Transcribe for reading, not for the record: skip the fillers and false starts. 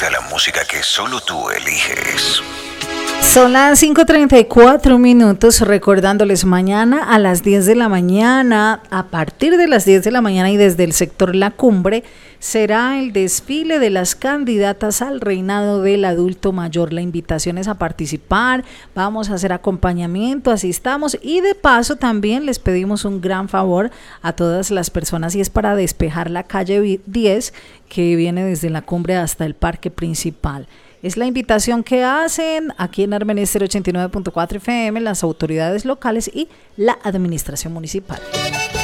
a la música que solo tú eliges. Son las 5:34, recordándoles mañana a las 10 de la mañana, a partir de las 10 de la mañana y desde el sector La Cumbre, será el desfile de las candidatas al reinado del adulto mayor. La invitación es a participar, vamos a hacer acompañamiento, asistamos y de paso también les pedimos un gran favor a todas las personas y es para despejar la calle 10 que viene desde La Cumbre hasta el parque principal. Es la invitación que hacen aquí en Armenester 89.4 FM las autoridades locales y la administración municipal.